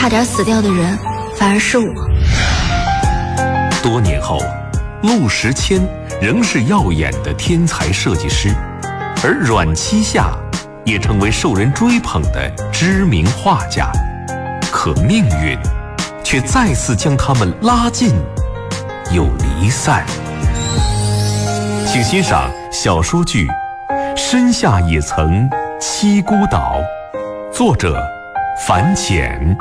差点死掉的人反而是我。 多年后，陆时谦仍是耀眼的天才设计师，而阮七夏也成为受人追捧的知名画家。可命运却再次将他们拉近又离散。请欣赏小说剧《身下也曾七孤岛》，作者樊浅。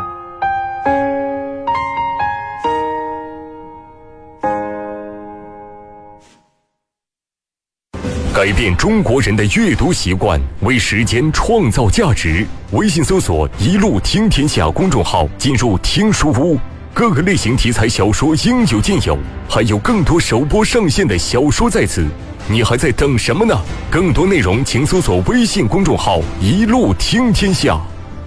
改变中国人的阅读习惯，为时间创造价值。微信搜索“一路听天下”公众号，进入听书屋，各个类型题材小说应有尽有，还有更多首播上线的小说在此。你还在等什么呢？更多内容请搜索微信公众号“一路听天下”。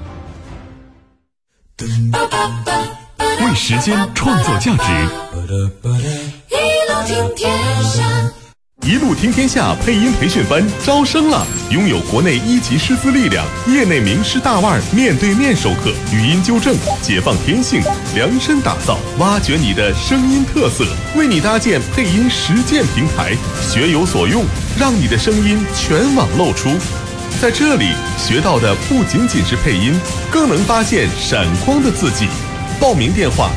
为时间创造价值， 一路听天下。 一路听天下配音培训班招生了！拥有国内1级师资力量，业内名师大腕面对面授课，语音纠正，解放天性，量身打造，挖掘你的声音特色，为你搭建配音实践平台，学有所用，让你的声音全网露出。在这里学到的不仅仅是配音，更能发现闪光的自己。报名电话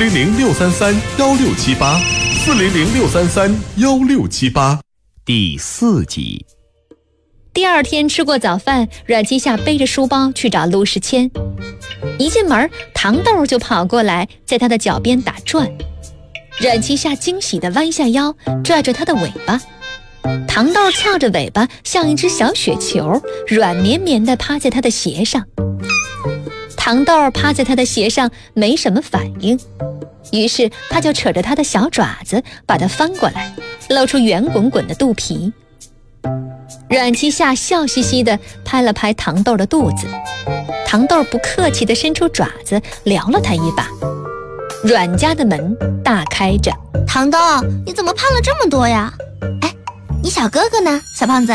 ：400-633-1678，400-633-1678。 第4集。 第二天吃过早饭，阮七夏背着书包去找陆时谦。一进门，糖豆就跑过来，在他的脚边打转。阮七夏惊喜地弯下腰，拽着他的尾巴。糖豆翘着尾巴，像一只小雪球，软绵绵地趴在他的鞋上。糖豆趴在他的鞋上没什么反应，于是他就扯着他的小爪子把它翻过来，露出圆滚滚的肚皮。阮七夏笑嘻嘻地拍了拍糖豆的肚子，糖豆不客气地伸出爪子撩了他一把。阮家的门大开着。 糖豆，你怎么胖了这么多呀？哎，你小哥哥呢，小胖子？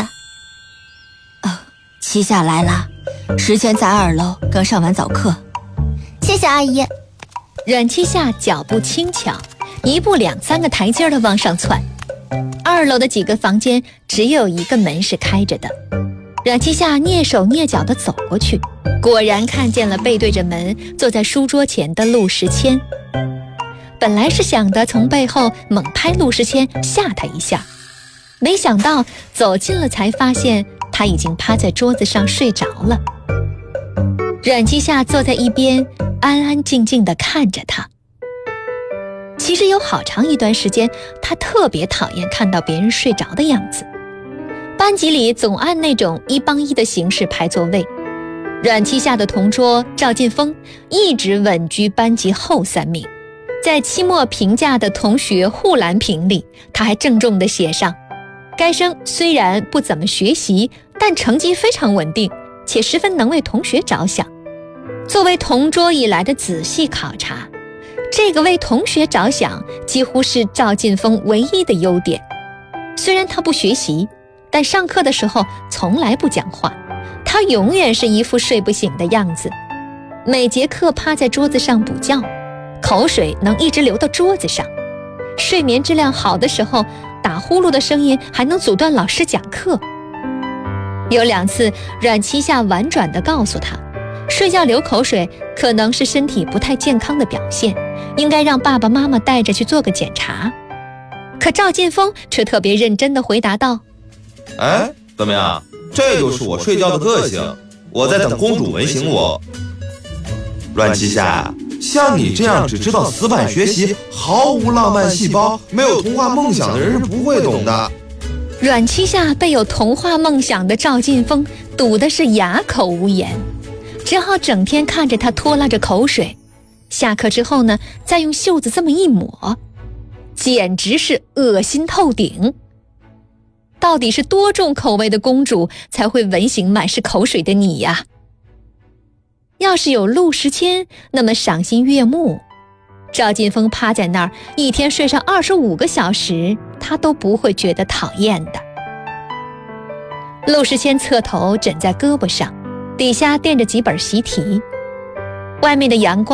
七夏来了，时迁在2楼刚上完早课。 谢谢阿姨。 阮七夏脚步轻巧，一步2、3个台阶地往上窜。2楼的几个房间只有一个门是开着的。阮七夏蹑手蹑脚地走过去，果然看见了背对着门坐在书桌前的陆时谦。本来是想的从背后猛拍陆时谦吓他一下，没想到走近了才发现他已经趴在桌子上睡着了。阮七夏坐在一边，安安静静地看着他。其实有好长一段时间，他特别讨厌看到别人睡着的样子。班级里总按那种1帮1的形式排座位，阮七夏的同桌赵劲峰一直稳居班级后3名。在期末评价的同学护栏评里，他还郑重地写上：该生虽然不怎么学习，但成绩非常稳定，且十分能为同学着想。作为同桌以来的仔细考察，这个为同学着想几乎是赵劲峰唯一的优点。虽然他不学习，但上课的时候从来不讲话，他永远是一副睡不醒的样子。每节课趴在桌子上补觉，口水能一直流到桌子上。睡眠质量好的时候，打呼噜的声音还能阻断老师讲课。有2次，阮七夏婉转地告诉他，睡觉流口水可能是身体不太健康的表现，应该让爸爸妈妈带着去做个检查。可赵劲峰却特别认真地回答道： 哎，怎么样？这就是我睡觉的个性，我在等公主吻醒我。阮七夏，像你这样只知道死板学习，毫无浪漫细胞，没有童话梦想的人是不会懂的。 阮七夏被有童话梦想的赵劲峰堵的是哑口无言，只好整天看着他拖拉着口水。下课之后呢，再用袖子这么一抹，简直是恶心透顶。到底是多重口味的公主才会吻醒满是口水的你呀？要是有陆时谦那么赏心悦目，赵劲峰趴在那儿一天睡上25个小时，他都不会觉得讨厌的。陆时谦侧头枕在胳膊上，底下垫着几本习题，外面的阳光